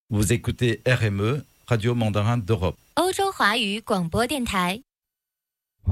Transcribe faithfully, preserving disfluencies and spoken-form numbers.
Vous écoutez R M E, Radio Mandarin d'Europe. 欧洲华语广播电台。